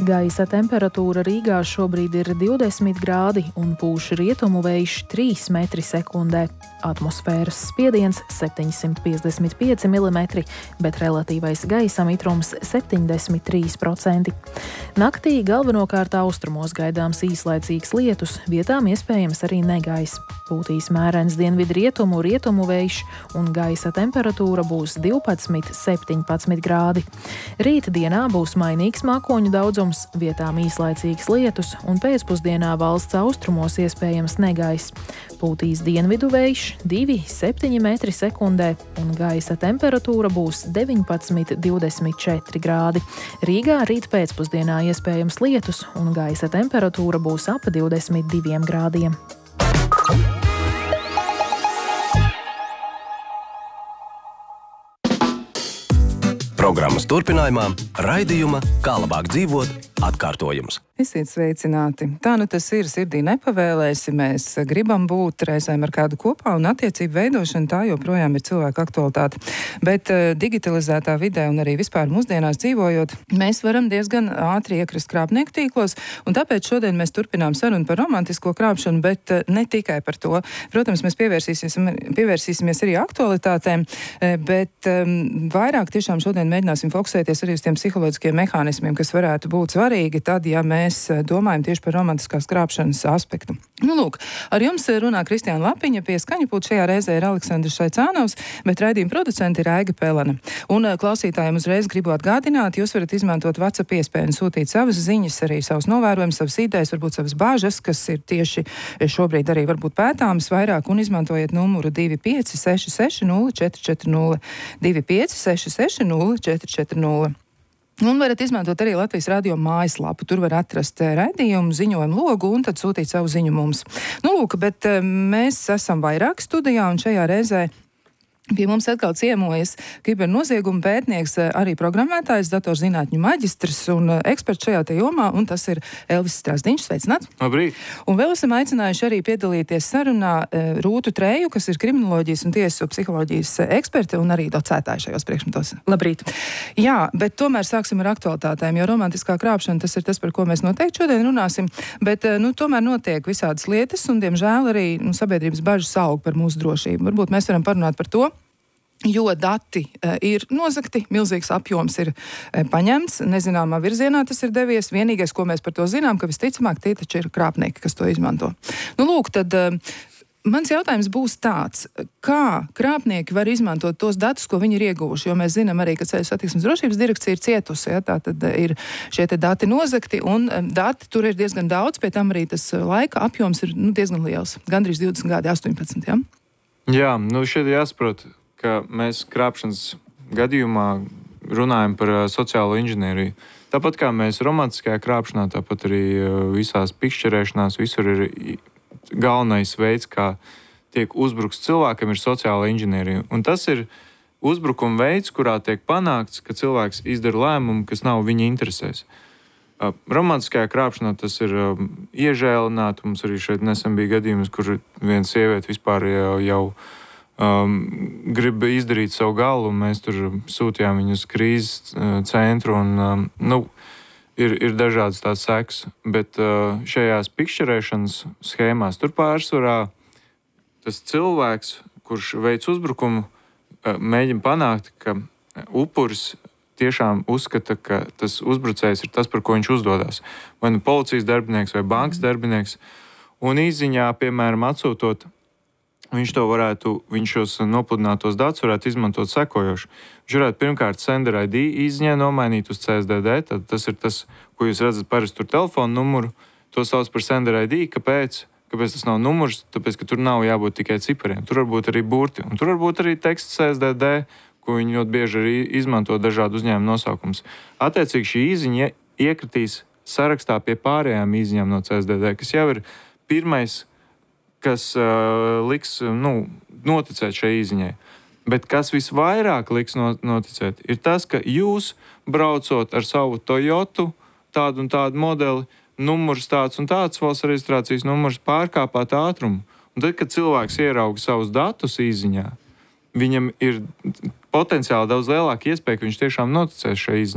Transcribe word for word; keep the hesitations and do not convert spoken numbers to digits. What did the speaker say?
Gaisa temperatūra Rīgā šobrīd ir divdesmit grādi un pūš rietumu vējš trīs metri sekundē. Atmosfēras spiediens septiņsimt piecdesmit pieci milimetri, bet relatīvais gaisa mitrums septiņdesmit trīs procenti. Naktī galvenokārt austrumos gaidāms īslaicīgs lietus, vietām iespējams arī negaiss. Pūtīs mērens dienvidu rietumu, rietumu vējš un gaisa temperatūra būs divpadsmit septiņpadsmit grādi. Rīt dienā būs mainīgs mākoņu daudzums, vietām īslaicīgs lietus un pēcpusdienā valsts austrumos iespējams negaiss. Pūtīs dienvidu vējš divi septiņi metri sekundē un gaisa temperatūra būs deviņpadsmit divdesmit četri grādi. Rīgā rīt pēcpusdienā iespējams lietus un gaisa temperatūra būs ap divdesmit diviem grādiem. Programmas turpinājumā raidījuma Kā labāk dzīvot atkārtojums. Esiet sveicināti. Tā nu tas ir, sirdī nepavēlēsi, mēs gribam būt reizēm ar kādu kopā un attiecību veidošana tā joprojām ir cilvēka aktualitāte. Bet uh, digitalizētā vidē un arī vispār mūsdienās dzīvojot, mēs varam diezgan ātri iekrist krāpnieku tīklos, un tāpēc šodien mēs turpinām sarunu par romantisko krāpšanu, bet uh, ne tikai par to. Protams, mēs pievērsīsimies, pievērsīsimies arī aktualitātēm, uh, bet um, vairāk tiešām šodien mēģināsim fokusēties arī uz tiem psiholoģiskiem mehānismiem, kas varētu būt svarīgi tad, ja mēs Mēs domājam tieši par romantiskās krāpšanas aspektu. Nu, lūk, ar jums runā Kristiāna Lapiņa, pie skaņu pulta šajā reizē ir Aleksandrs Šaicānovs, bet raidījuma producenti ir Aiga Pelena. Un klausītājiem uzreiz gribu atgādināt, jūs varat izmantot WhatsApp iespēju un sūtīt savas ziņas, arī savus novērojumus, savas idejas, varbūt savas bāžas, kas ir tieši šobrīd arī varbūt pētāmas vairāk, un izmantojiet numuru divi pieci seši seši nulle četri četri nulle, divi pieci seši seši nulle četri četri nulle. Un varat izmantot arī Latvijas radio mājaslapu. Tur var atrast raidījumu, ziņojumu logu un tad sūtīt savu ziņu mums. Nu, lūk, bet mēs esam vairāk studijā un šajā reizē pie mums atkal ciemojas kibernozieguma pētnieks, arī programmētājs, datorzinātņu maģistrs un eksperts šajā te jomā, un tas ir Elvis Strasdiņš. Sveicināts! Labrīt! Un vēl esam aicinājuši arī piedalīties sarunā Rūtu Treju, kas ir kriminoloģijas un tiesu psiholoģijas eksperte un arī docētāja šajos priekšmetos. Labrīt! Jā, bet tomēr sāksim ar aktualitātēm, jo romantiskā krāpšana tas ir tas, par ko mēs noteikti šodien runāsim, bet, nu, tomēr notiek visādas lietas un, diemžēl, arī nu, sabiedrības bažas aug par mūsu drošību. Varbūt mēs varam parunāt par to, jo dati uh, ir nozagti, milzīgs apjoms ir uh, paņemts, nezināmā virzienā tas ir devies. Vienīgais, ko mēs par to zinām, ka visticamāk tie taču ir krāpnieki, kas to izmanto. Nu, lūk, tad uh, mans jautājums būs tāds, kā krāpnieki var izmantot tos datus, ko viņi ir ieguvuši, jo mēs zinām arī, ka Ceļu satiksmes drošības direkcija ir cietusi, ja, tā tad ir šie te dati nozagti, un um, dati tur ir diezgan daudz, pie tam arī tas laika apjoms ir nu, diezgan liels, gandrīz divdesmit gadi, astoņpadsmit, ja? Jā, nu šeit jāsaprot, ka mēs krāpšanas gadījumā runājam par uh, sociālo inženieriju. Tāpat kā mēs romantiskajā krāpšanā, tāpat arī uh, visās pikšķerēšanās, visur ir galvenais veids, kā tiek uzbrukts cilvēkam, ir sociāla inženierija. Un tas ir uzbrukuma veids, kurā tiek panākts, ka cilvēks izdara lēmumu, kas nav viņa interesēs. Uh, romantiskajā krāpšanā tas ir uh, iežēlināt. Mums arī šeit nesen bija gadījums, kur viena sieviete vispār jau, jau Um, grib izdarīt savu galu, un mēs tur sūtījām viņu uz krīzes uh, centru, un um, nu, ir, ir dažādas tās sekas, bet uh, šajās pikšķerēšanas schēmās tur pārsvarā tas cilvēks, kurš veic uzbrukumu, uh, mēģina panākt, ka upuris tiešām uzskata, ka tas uzbrucējs ir tas, par ko viņš uzdodas. Vai nu policijas darbinieks vai bankas darbinieks, un izziņā, piemēram, atsūtot, viņš to varētu, viņš šos nopludinātos datus varētu izmantot sekojoši. Viņš varētu pirmkārt Sender I D izziņā nomainīt uz C S D D, tad tas ir tas, ko jūs redzat parasti tur telefonu numuru, to sauc par Sender I D. Kāpēc? Kāpēc tas nav numurs? Tāpēc, ka tur nav jābūt tikai cipariem. Tur var būt arī burti, un tur var būt arī teksts C S D D, ko viņi ļoti bieži arī izmanto dažādu uzņēmumu nosaukums. Attiecīgi šī izziņa iekritīs sarakstā pie pārējām izziņām no C S D D, kas jau ir pirmais, kas uh, liks nu, noticēt šai izziņai. Bet kas visvairāk liks noticēt, ir tas, ka jūs, braucot ar savu Toyotu, tādu un tādu modeli, numurs tāds un tāds, valsts reģistrācijas numurs, pārkāpāt ātrumu. Un tad, kad cilvēks ierauga savus datus izziņā, viņam ir potenciāli daudz lielāka iespēja, ka viņš tiešām noticēs šai izziņai.